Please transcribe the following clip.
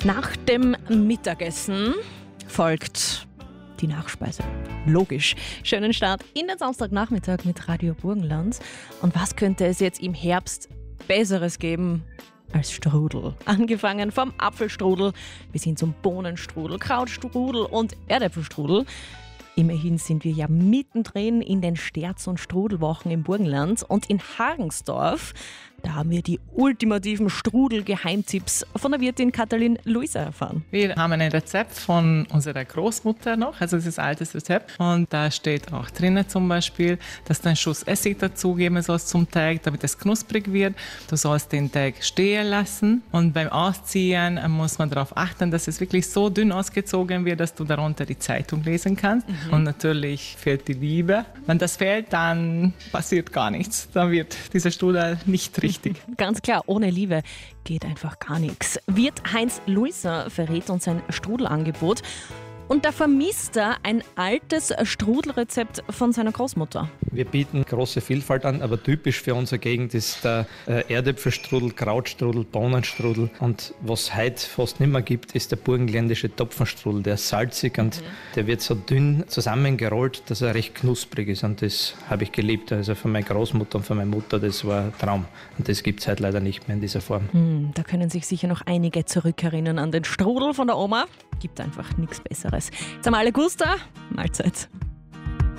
Nach dem Mittagessen folgt die Nachspeise. Logisch. Schönen Start in den Samstagnachmittag mit Radio Burgenland. Und was könnte es jetzt im Herbst Besseres geben als Strudel? Angefangen vom Apfelstrudel bis hin zum Bohnenstrudel, Krautstrudel und Erdäpfelstrudel. Immerhin sind wir ja mittendrin in den Sterz- und Strudelwochen im Burgenland. Und in Hagensdorf, da haben wir die ultimativen Strudel-Geheimtipps von der Wirtin Katalin Luisa erfahren. Wir haben ein Rezept von unserer Großmutter noch, also das ist ein altes Rezept. Und da steht auch drinnen zum Beispiel, dass du einen Schuss Essig dazugeben sollst zum Teig, damit es knusprig wird. Du sollst den Teig stehen lassen und beim Ausziehen muss man darauf achten, dass es wirklich so dünn ausgezogen wird, dass du darunter die Zeitung lesen kannst. Und natürlich fehlt die Liebe. Wenn das fehlt, dann passiert gar nichts. Dann wird dieser Strudel nicht richtig. Ganz klar, ohne Liebe geht einfach gar nichts. Wirt Heinz Luisa verrät uns sein Strudelangebot. Und da vermisst er ein altes Strudelrezept von seiner Großmutter. Wir bieten große Vielfalt an, aber typisch für unsere Gegend ist der Erdäpfelstrudel, Krautstrudel, Bohnenstrudel. Und was heute fast nicht mehr gibt, ist der burgenländische Topfenstrudel. Der ist salzig und der wird so dünn zusammengerollt, dass er recht knusprig ist. Und das habe ich geliebt. Also von meiner Großmutter und von meiner Mutter, das war ein Traum. Und das gibt es heute leider nicht mehr in dieser Form. Da können sich sicher noch einige zurückerinnern an den Strudel von der Oma. Gibt einfach nichts Besseres. Jetzt haben wir alle Gusta. Mahlzeit.